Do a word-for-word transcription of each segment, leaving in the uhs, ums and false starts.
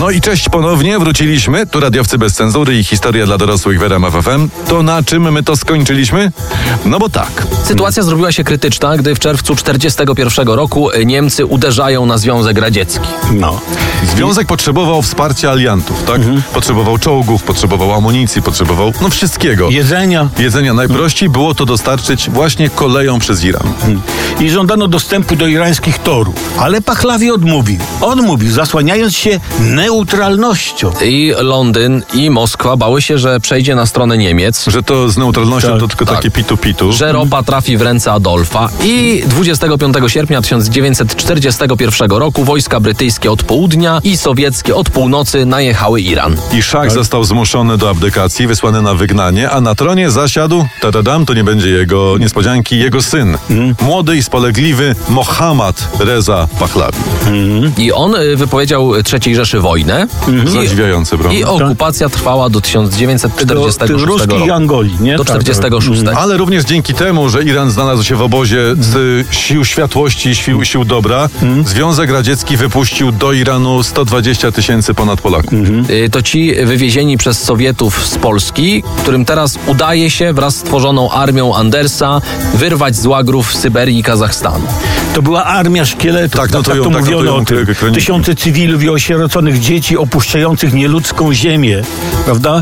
No i cześć ponownie, wróciliśmy. Tu radiowcy bez cenzury i historia dla dorosłych w R M F F M. To na czym my to skończyliśmy? No bo tak. Sytuacja zrobiła się krytyczna, gdy w czerwcu czterdziestego pierwszego roku Niemcy uderzają na Związek Radziecki. No. Związek potrzebował wsparcia aliantów, tak? Mhm. Potrzebował czołgów, potrzebował amunicji, potrzebował no wszystkiego. Jedzenia. Jedzenia. Najprościej było to dostarczyć właśnie koleją przez Iran. I żądano dostępu do irańskich torów. Ale Pahlavi odmówił. Odmówił, zasłaniając się neutralnością. I Londyn i Moskwa bały się, że przejdzie na stronę Niemiec. Że to z neutralnością Tak, to tylko tak. takie pitu-pitu. Że ropa trafi w ręce Adolfa. I dwudziestego piątego sierpnia tysiąc dziewięćset czterdziestego pierwszego roku wojska brytyjskie od południa i sowieckie od północy najechały Iran. I szach został zmuszony do abdykacji, wysłany na wygnanie, a na tronie zasiadł, tadadam, to nie będzie jego niespodzianki, jego syn. Mm. Młody i spolegliwy Mohammad Reza Pahlavi. Mm. I on y, wypowiedział trzeciej Rzeszy wojnę. Mm. Zadziwiające, prawda? I okupacja trwała do tysiąc dziewięćset czterdziestego szóstego ruskich roku. Angolii, nie? Do czterdziestego szóstego. Ale również dzięki temu, że Iran znalazł się w obozie z sił światłości, sił, sił dobra, mm. Związek Radziecki wypuścił do Iranu sto dwadzieścia tysięcy ponad Polaków. Mm. Y, to ci wywiezieni przez Sowietów z Polski, którym teraz udaje się wraz z tworzoną armią Andersa wyrwać z łagrów Syberii i Kazachstanu. To była armia szkieletów. Tak, no to ją- to tak mówiono notują o tym. te kroniki. Tysiące cywilów i osieroconych dzieci opuszczających nieludzką ziemię, prawda?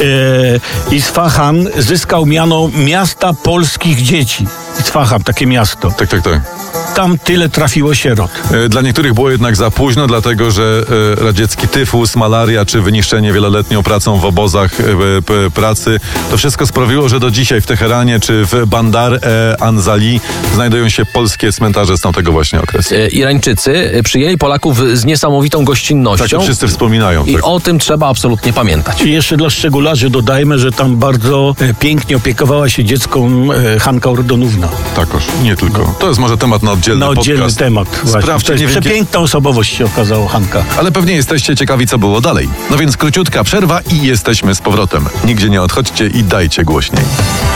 E, Isfahan zyskał miano miasta polskich dzieci. Isfahan, takie miasto. Tak, tak, tak. Tam tyle trafiło sierot. E, Dla niektórych było jednak za późno, dlatego że e, radziecki tyfus, malaria czy wyniszczenie wieloletnią pracą w obozach e, p, pracy, to wszystko sprawiło, że do dzisiaj w Teheranie czy w Bandar e Anzali znajdują się polskie cmentarze z tamtego właśnie okresu. Y, Irańczycy y, przyjęli Polaków z niesamowitą Tak, gościnnością. to wszyscy wspominają. I Tak. o tym trzeba absolutnie pamiętać. I jeszcze dla szczególarzy dodajmy, że tam bardzo e, pięknie opiekowała się dziecką e, Hanka Ordonówna. Takoż, nie tylko. To jest może temat na oddzielny Na oddzielny podcast. temat. Właśnie. Sprawdźcie, To jest nie wiem, przepiękna osobowość się okazało Hanka. ale pewnie jesteście ciekawi, co było dalej. No więc króciutka przerwa i jesteśmy z powrotem. Nigdzie nie odchodźcie i dajcie głośniej.